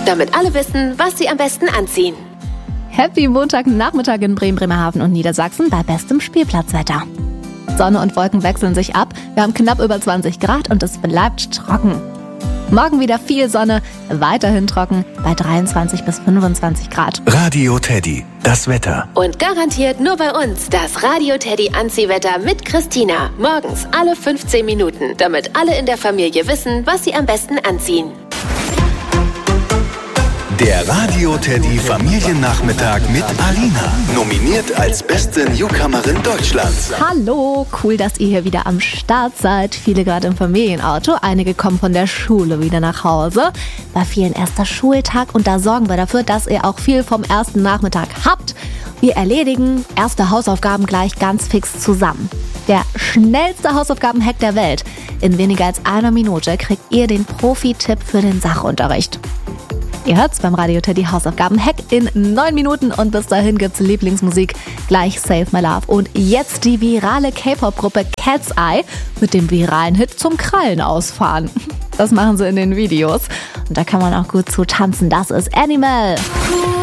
damit alle wissen, was sie am besten anziehen. Happy Montagnachmittag in Bremen, Bremerhaven und Niedersachsen bei bestem Spielplatzwetter. Sonne und Wolken wechseln sich ab. Wir haben knapp über 20 Grad und es bleibt trocken. Morgen wieder viel Sonne, weiterhin trocken bei 23 bis 25 Grad. Radio Teddy, das Wetter. Und garantiert nur bei uns das Radio Teddy Anziehwetter mit Christina. Morgens alle 15 Minuten, damit alle in der Familie wissen, was sie am besten anziehen. Der Radio Teddy Familiennachmittag mit Alina. Nominiert als beste Newcomerin Deutschlands. Hallo, cool, dass ihr hier wieder am Start seid. Viele gerade im Familienauto, einige kommen von der Schule wieder nach Hause. Bei vielen erster Schultag und da sorgen wir dafür, dass ihr auch viel vom ersten Nachmittag habt. Wir erledigen erste Hausaufgaben gleich ganz fix zusammen. Der schnellste Hausaufgaben-Hack der Welt. In weniger als einer Minute kriegt ihr den Profi-Tipp für den Sachunterricht. Ihr hört's beim Radio Teddy Hausaufgaben-Hack in 9 Minuten und bis dahin gibt's Lieblingsmusik, gleich Save My Love und jetzt die virale K-Pop-Gruppe Cat's Eye mit dem viralen Hit zum Krallen ausfahren. Das machen sie in den Videos und da kann man auch gut zu tanzen. Das ist Animal.